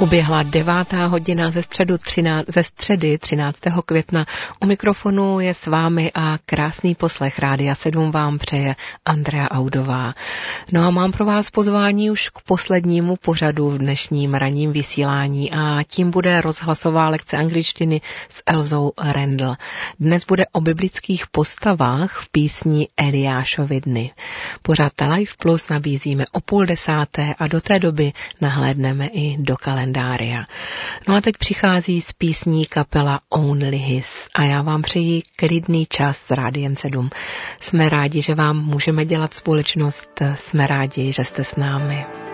Uběhla 9. hodina ze středy 13. května. U mikrofonu je s vámi a krásný poslech Rádia 7 vám přeje Andrea Audová. No a mám pro vás pozvání už k poslednímu pořadu v dnešním ranním vysílání a tím bude rozhlasová lekce angličtiny s Elzou Rendl. Dnes bude o biblických postavách v písni Eliášovy dny. Pořad Life Plus nabízíme o 9:30 a do té doby nahlédneme i do kalendáře. No a teď přichází z písní kapela Only His a já vám přeji klidný čas s Rádiem 7. Jsme rádi, že vám můžeme dělat společnost, jsme rádi, že jste s námi.